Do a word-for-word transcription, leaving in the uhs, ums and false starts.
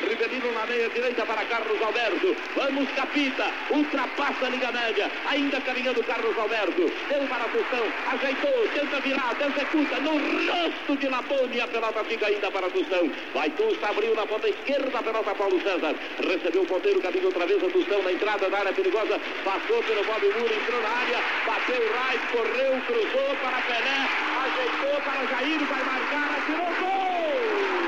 Rivelino na meia direita para Carlos Alberto. Vamos, Capita. Ultrapassa a linha média. Ainda caminhando Carlos Alberto. Deu para Tostão. Ajeitou. Tenta virar. Executa. No rosto de Labone. A pelota fica ainda para Tostão. Vai Tusta. Abriu na ponta esquerda. A pelota Paulo César. Recebeu o ponteiro. Caminho outra vez a Tostão na entrada da área perigosa. Passou pelo Bob Muro. Entrou na área. Bateu Rais. Correu. Cruzou para Pelé. Ajeitou para Jair. Vai marcar. Atirou. Gol!